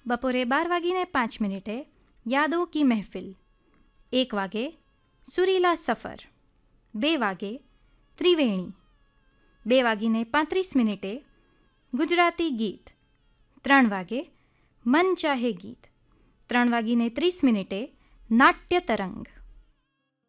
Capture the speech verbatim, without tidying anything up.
બપોરે બાર વાગીને પાંચ મિનિટે યાદો કી મહેફિલ, એક વાગે સુરીલા સફર, બે વાગે ત્રિવેણી, બે વાગીને પાંત્રીસ મિનિટે ગુજરાતી ગીત, ત્રણ વાગે મન ચાહે ગીત, ત્રણ વાગીને ત્રીસ મિનિટે નાટ્ય તરંગ,